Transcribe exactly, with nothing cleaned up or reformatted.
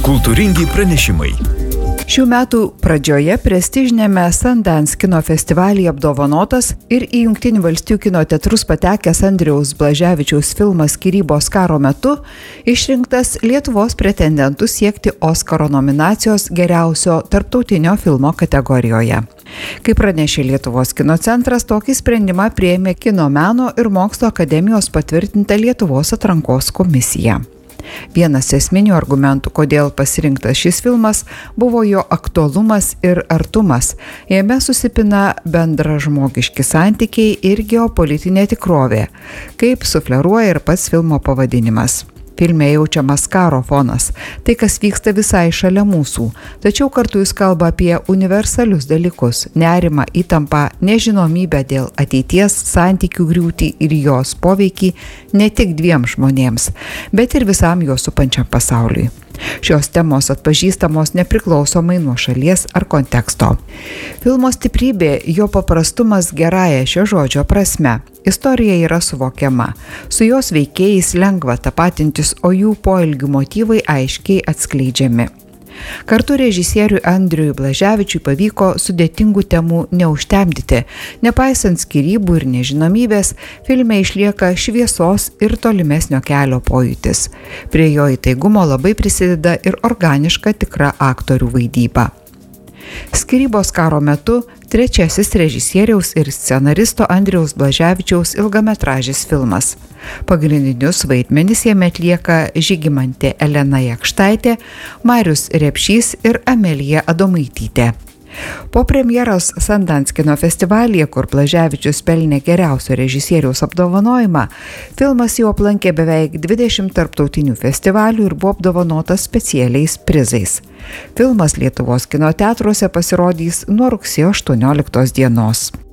Kultūringi pranešimai. Šių metų pradžioje prestižinėme Sundance kino festivalyje apdovanotas ir į Jungtinių valstijų kino teatrus patekęs Andriaus Blaževičiaus filmas Skyrybos karo metu išrinktas Lietuvos pretendentų siekti Oskaro nominacijos geriausio tarptautinio filmo kategorijoje. Kaip pranešė Lietuvos kino centras, tokį sprendimą priėmė Kino meno ir mokslo akademijos patvirtinta Lietuvos atrankos komisija. Vienas esminių argumentų, kodėl pasirinktas šis filmas, buvo jo aktualumas ir artumas. Jame susipina bendražmogiški santykiai ir geopolitinė tikrovė, kaip sufleruoja ir pats filmo pavadinimas. Filme jaučiamas karo fonas, tai kas vyksta visai šalia mūsų, tačiau kartu jis kalba apie universalius dalykus – nerimą, įtampą, nežinomybę dėl ateities, santykių griūtį ir jos poveikį ne tik dviem žmonėms, bet ir visam jo supančiam pasauliui. Šios temos atpažįstamos nepriklausomai nuo šalies ar konteksto. Filmo stiprybė – jo paprastumas gerąja šio žodžio prasme. Istorija yra suvokiama, su jos veikėjais lengva tapatintis, o jų poelgių motyvai aiškiai atskleidžiami. Kartu režisieriui Andriui Blaževičiui pavyko sudėtingų temų neužtemdyti. Nepaisant skyrybų ir nežinomybės, filme išlieka šviesos ir tolimesnio kelio pojūtis. Prie jo įtaigumo labai prisideda ir organiška tikra aktorių vaidyba. Skyrybos karo metu trečiasis režisieriaus ir scenaristo Andriaus Blaževičiaus ilgametražis filmas. Pagrindinius vaidmenis jame atlieka Žygimantė Elena Jakštaitė, Marius Repšys ir Amelija Adomaitytė. Po premjeros Sundance kino festivalyje, kur Blaževičius pelnė geriausio režisieriaus apdovanojimą, filmas jau aplankė beveik dvidešimt tarptautinių festivalių ir buvo apdovanotas specialiais prizais. Filmas Lietuvos kino teatruose pasirodys nuo rugsėjo aštuonioliktos dienos.